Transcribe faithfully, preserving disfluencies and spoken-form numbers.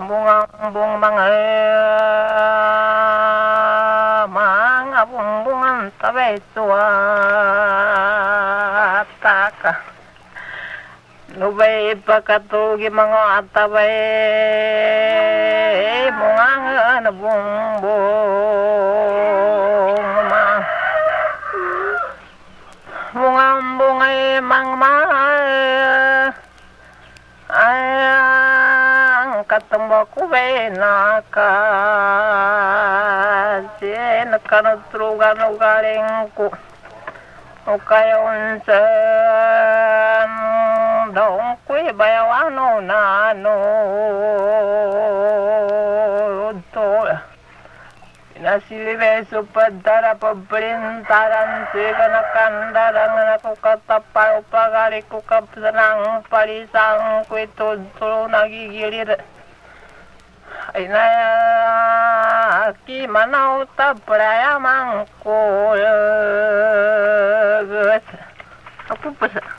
bunga-bunga mga mga bungbungan tabay suwataka nubay pakatugi mga atabay bunga na bungbong ma bunga-bungay mangmay ay katamba ko ba nakasi nakanutrugan o galing ko o kaya unsan daong ko'y bayawano na ano to pinasilibeso padara pabrintaran siya nakandarang ako katapay o pagari ko kapsanang palisang ko'y tulo nagigilir ay na ki manaw taprayamang ko ako pa sa